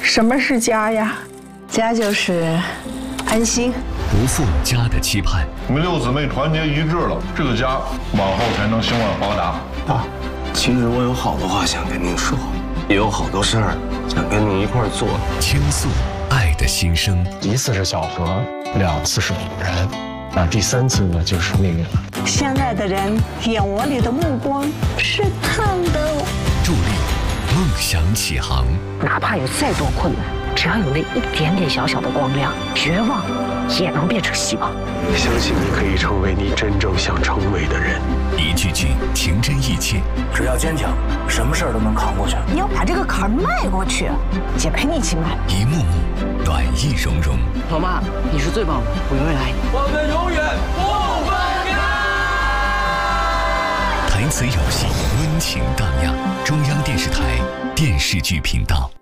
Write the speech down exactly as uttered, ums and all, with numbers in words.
什么是家呀？ 家就是安心。 不负家的期盼。 你们六姊妹团结一致了，这个家往后才能兴旺发达。 爸，其实我有好多话想跟您说，也有好多事儿想跟您一块儿做。 倾诉爱的心声， 一次是小河，两次是偶然，那第三次呢就是命运了。 现在的人眼窝里的目光是烫的。 助力梦想起航。 哪怕有再多困难，只要有那一点点小小的光亮，绝望也能变成希望。 相信你可以成为你真正想成为的人。 一句句情真意切， 只要坚强，什么事儿都能扛过去。 你要把这个坎儿迈过去，姐陪你一起迈。 一幕幕暖意融融。 老妈，你是最棒的，我永远爱你。 我们永远不分开。 台词有戏，温情荡漾。中央电视台电视剧频道。